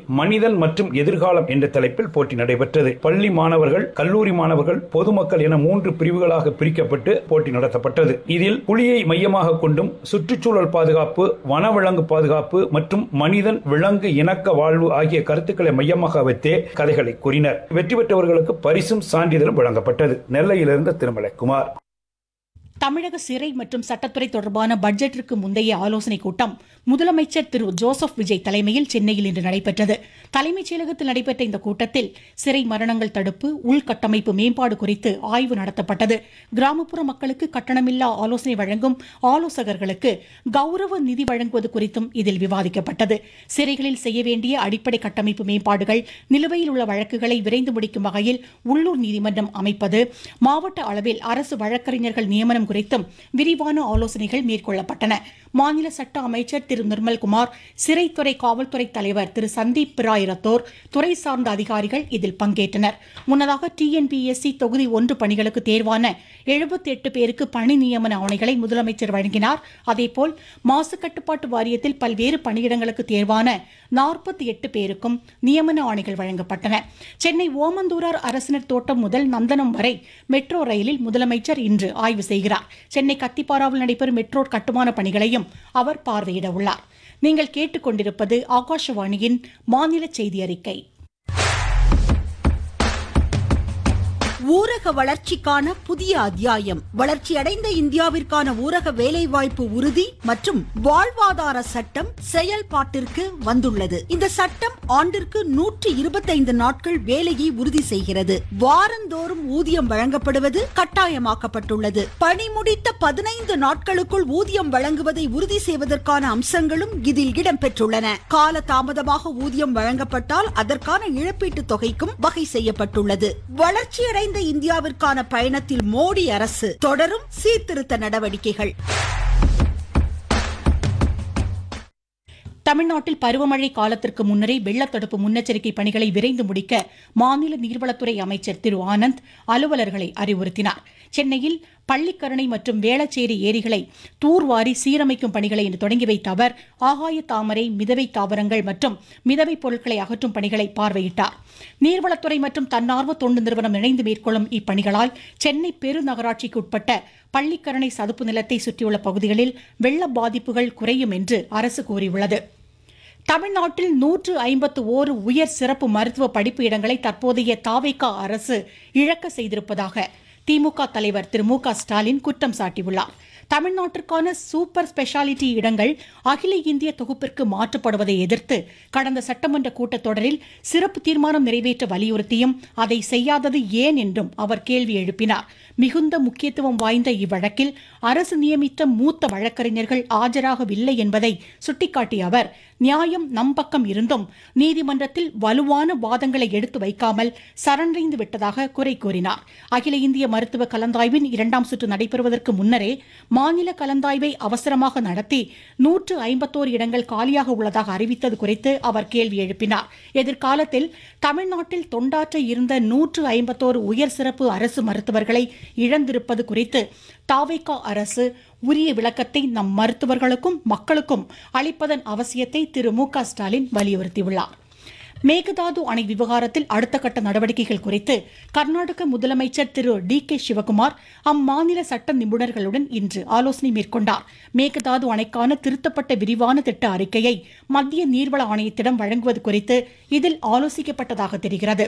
மனிதன் மற்றும் எதிர்காலம் என்ற தலைப்பில் போட்டி நடைபெற்றது. பள்ளி மாணவர்கள், கல்லூரி மாணவர்கள், பொதுமக்கள் என 3 பிரிவுகளாக பிரிக்கப்பட்டு போட்டி நடத்தப்பட்டது. இதில் புலியை மையமாக கொண்டும் சுற்றுச்சூழல் பாதுகாப்பு, வனவிலங்கு பாதுகாப்பு மற்றும் மனிதன் விலங்கு இணக்க வாழ்வு ஆகிய கருத்துக்களை மையமாக வைத்தே கதைகளை கூறினர். வெற்றி பெற்றவர்களுக்கு பரிசும் சான்றிதழும் வழங்கப்பட்டது. நெல்லையிலிருந்து திருமலைக்குமார். தமிழக சிறை மற்றும் சட்டத்துறை தொடர்பான பட்ஜெட்டிற்கு முந்தைய ஆலோசனைக் கூட்டம் முதலமைச்சர் திரு ஜோசப் விஜய் தலைமையில் சென்னையில் இன்று நடைபெற்றது. தலைமைச் செயலகத்தில் நடைபெற்ற இந்த கூட்டத்தில் சிறை மரணங்கள் தடுப்பு, உள்கட்டமைப்பு மேம்பாடு குறித்து ஆய்வு நடத்தப்பட்டது. கிராமப்புற மக்களுக்கு கட்டணமில்லா ஆலோசனை வழங்கும் ஆலோசகர்களுக்கு கௌரவ நிதி வழங்குவது குறித்தும் இதில் விவாதிக்கப்பட்டது. சிறைகளில் செய்ய வேண்டிய அடிப்படை கட்டமைப்பு மேம்பாடுகள், நிலுவையில் உள்ள வழக்குகளை விரைந்து முடிக்கும் வகையில் உள்ளூர் நீதிமன்றம் அமைப்பது, மாவட்ட அளவில் அரசு வழக்கறிஞர்கள் நியமனம் குறித்தும் விரிவான ஆலோசனைகள் மேற்கொள்ளப்பட்டன. மாநில சட்ட அமைச்சர் திரு நிர்மல்குமார், சிறைத்துறை காவல்துறை தலைவர் திரு சந்தீப் பிராய் ரத்தோர், துறை சார்ந்த அதிகாரிகள் இதில் பங்கேற்றனர். முன்னதாக TNPSC தொகுதி 1 பணிகளுக்கு தேர்வான 78 பேருக்கு பணி நியமன ஆணைகளை முதலமைச்சர் வழங்கினார். அதேபோல் மாசு கட்டுப்பாட்டு வாரியத்தில் பல்வேறு பணியிடங்களுக்கு தேர்வான 48 பேருக்கும் நியமன ஆணைகள் வழங்கப்பட்டன. சென்னை ஓமந்தூரார் அரசினர் தோட்டம் முதல் நந்தனம் வரை மெட்ரோ ரயிலில் முதலமைச்சர் இன்று ஆய்வு செய்கிறார். சென்னை கத்திப்பாராவில் நடைபெறும் மெட்ரோ கட்டுமான பணிகளையும் அவர் பார்வையிட உள்ளார். நீங்கள் கேட்டுக்கொண்டிருப்பது ஆகாஷவாணியின் மாநில செய்தி அறிக்கை. ஊரக வளர்ச்சிக்கான புதிய அத்தியாயம். வளர்ச்சியடைந்த இந்தியாவிற்கான ஊரக வேலைவாய்ப்பு உறுதி மற்றும் வாழ்வாதார சட்டம் செயல்பாட்டிற்கு வந்துள்ளது. இந்த சட்டம் ஆண்டிற்கு 125 நாட்கள் வேலையை உறுதி செய்கிறது. வாரந்தோறும் ஊதியம் வழங்கப்படுவது கட்டாயமாக்கப்பட்டுள்ளது. பணி முடித்த 15 நாட்களுக்குள் ஊதியம் வழங்குவதை உறுதி செய்வதற்கான அம்சங்களும் இதில் இடம்பெற்றுள்ளன. கால தாமதமாக ஊதியம் வழங்கப்பட்டால் அதற்கான இழப்பீட்டுத் தொகைக்கும் வகை செய்யப்பட்டுள்ளது. வளர்ச்சியடைந்த இந்தியாவிற்கான பயணத்தில் மோடி அரசு தொடரும் சீர்திருத்த நடவடிக்கைகள். தமிழ்நாட்டில் பருவமழை காலத்திற்கு முன்னரே வெள்ளத்தடுப்பு முன்னெச்சரிக்கை பணிகளை விரைந்து முடிக்க மாநில நீர்வளத்துறை அமைச்சர் திரு ஆனந்த் அலுவலர்களை அறிவுறுத்தினார். சென்னையில் பள்ளிக்கரணை மற்றும் வேளச்சேரி ஏரிகளை தூர்வாரி சீரமைக்கும் பணிகளை இன்று தொடங்கி வைத்த அவர் ஆகாய தாமரை, மிதவை தாவரங்கள் மற்றும் மிதவை பொருட்களை அகற்றும் பணிகளை பார்வையிட்டார். நீர்வளத்துறை மற்றும் தன்னார்வ தொண்டு நிறுவனம் இணைந்து மேற்கொள்ளும் இப்பணிகளால் சென்னை பெருநகராட்சிக்கு உட்பட்ட பள்ளிக்கரணை சதுப்பு நிலத்தை சுற்றியுள்ள பகுதிகளில் வெள்ள பாதிப்புகள் குறையும் என்று அரசு கூறியுள்ளது. தமிழ்நாட்டில் 151 உயர் சிறப்பு மருத்துவ படிப்பு இடங்களை தற்போதைய தாவேகா அரசு இழக்க செய்திருப்பதாக திமுக தலைவர் திரு மு க ஸ்டாலின் குற்றம் சாட்டியுள்ளார். தமிழ்நாட்டிற்கான சூப்பர் ஸ்பெஷாலிட்டி இடங்கள் அகில இந்திய தொகுப்பிற்கு மாற்றப்படுவதை எதிர்த்து கடந்த சட்டமன்ற கூட்டத்தொடரில் சிறப்பு தீர்மானம் நிறைவேற்ற வலியுறுத்தியும் அதை செய்யாதது ஏன் என்றும் அவர் கேள்வி எழுப்பினார். மிகுந்த முக்கியத்துவம் வாய்ந்த இவ்வழக்கில் அரசு நியமித்த மூத்த வழக்கறிஞர்கள் ஆஜராகவில்லை என்பதை சுட்டிக்காட்டிய அவர், நியாயம் நம் பக்கம் இருந்தும் நீதிமன்றத்தில் வலுவான வாதங்களை எடுத்து வைக்காமல் சரணடைந்து விட்டதாக குறை கூறினார். அகில இந்திய மருத்துவ கலந்தாய்வின் 2ஆம் சுற்று நடைபெறுவதற்கு முன்னரே மாநில கலந்தாய்வை அவசரமாக நடத்தி 151 இடங்கள் காலியாக உள்ளதாக அறிவித்தது குறித்து அவர் கேள்வி எழுப்பினார். எதிர்காலத்தில் தமிழ்நாட்டில் தொண்டாற்ற இருந்த 151 உயர் சிறப்பு அரசு மருத்துவர்களை இழந்திருப்பது குறித்து தாவேகா அரசு உரிய விளக்கத்தை நம் மருத்துவர்களுக்கும் மக்களுக்கும் அளிப்பதன் அவசியத்தை திரு மு க ஸ்டாலின் வலியுறுத்தியுள்ளார். மேகதாது அணை விவகாரத்தில் அடுத்த கட்ட நடவடிக்கைகள் குறித்து கர்நாடக முதலமைச்சர் திரு DK சிவகுமார் அம்மாநில சட்ட நிபுணர்களுடன் இன்று ஆலோசனை மேற்கொண்டார். மேகதாது அணைக்கான திருத்தப்பட்ட விரிவான திட்ட அறிக்கையை மத்திய நீர்வள ஆணையத்திடம் வழங்குவது குறித்து இதில் ஆலோசிக்கப்பட்டதாக தெரிகிறது.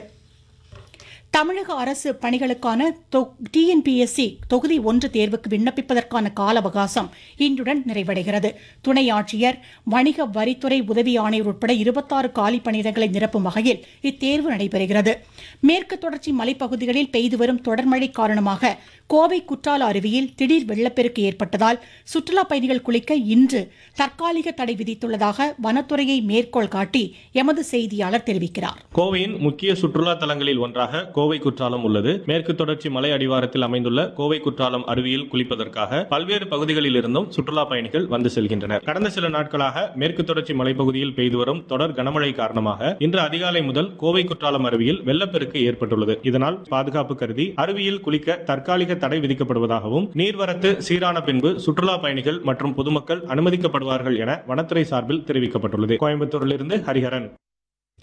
தமிழக அரசு பணிகளுக்கான TNPSC தொகுதி 1 தேர்வுக்கு விண்ணப்பிப்பதற்கான கால அவகாசம் இன்றுடன் நிறைவடைகிறது. துணை ஆட்சியர், வணிக வரித்துறை உதவி ஆணையர் உட்பட 26 காலி பணியிடங்களை நிரப்பும் வகையில் இத்தேர்வு நடைபெறுகிறது. மேற்கு தொடர்ச்சி மலைப்பகுதிகளில் பெய்து வரும் தொடர்மழை காரணமாக கோவை குற்றால அருவியில் திடீர் வெள்ளப்பெருக்கு ஏற்பட்டதால் சுற்றுலா பயணிகள் குளிக்க இன்று தற்காலிக தடை விதித்துள்ளதாக வனத்துறையை மேற்கோள் காட்டி எமது செய்தியாளர் தெரிவிக்கிறார். கோவையின் முக்கிய சுற்றுலா தலங்களில் ஒன்றாக கோவை குற்றாலம் உள்ளது. மேற்கு தொடர்ச்சி மலை அடிவாரத்தில் அமைந்துள்ள கோவை குற்றாலம் அருவியில் குளிப்பதற்காக பல்வேறு பகுதிகளில் இருந்தும் சுற்றுலா பயணிகள் வந்து செல்கின்றனர். கடந்த சில நாட்களாக மேற்கு தொடர்ச்சி மலைப்பகுதியில் பெய்து வரும் தொடர் கனமழை காரணமாக இன்று அதிகாலை முதல் கோவை குற்றாலம் அருவியில் வெள்ளப்பெருக்கு ஏற்பட்டுள்ளது. இதனால் பாதுகாப்பு கருதி அருவியில் குளிக்க தற்காலிக தடை விதிக்கப்படுவதாகவும் நீர்வரத்து சீரான பின்பு சுற்றுலா பயணிகள் மற்றும் பொதுமக்கள் அனுமதிக்கப்படுவார்கள் என வனத்துறை சார்பில் தெரிவிக்கப்பட்டுள்ளது. கோயம்புத்தூரிலிருந்து ஹரிஹரன்.